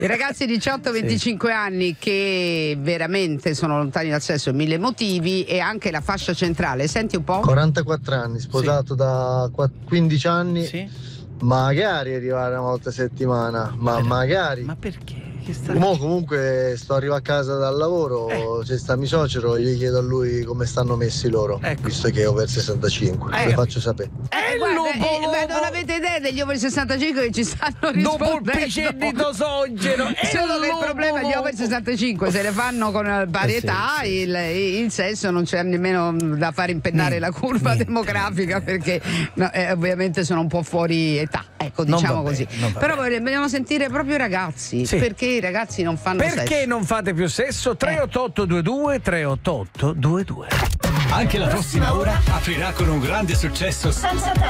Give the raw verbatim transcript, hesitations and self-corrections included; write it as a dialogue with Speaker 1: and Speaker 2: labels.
Speaker 1: I ragazzi di diciotto venticinque sì. anni che veramente sono lontani dal sesso per mille motivi, e anche la fascia centrale. Senti un po'.
Speaker 2: quarantaquattro anni, sposato sì. da quindici anni.
Speaker 1: Sì.
Speaker 2: Magari arrivare una volta a settimana, ma
Speaker 1: per...
Speaker 2: magari.
Speaker 1: Ma perché? Che sta...
Speaker 2: Mo comunque sto arrivando a casa dal lavoro, eh. c'è sta mio suocero, gli chiedo a lui come stanno messi loro, ecco. visto che è over sessantacinque, eh. le faccio sapere.
Speaker 1: Eh, guarda, eh, non avete idea degli over sessantacinque che ci stanno rispondendo. Dopo il picennito sogeno. Solo che il problema degli over sessantacinque se ne fanno con varietà, eh sì, sì. Il, il sesso non c'è nemmeno da fare impennare niente, la curva niente, demografica niente. Perché no, eh, ovviamente sono un po' fuori età, ecco, diciamo così. Bene, però vogliamo sentire proprio i ragazzi, sì. perché i ragazzi non fanno
Speaker 3: perché sesso. Perché non fate più sesso? tre otto otto due due tre otto otto due due.
Speaker 4: Anche la prossima ora aprirà con un grande successo senza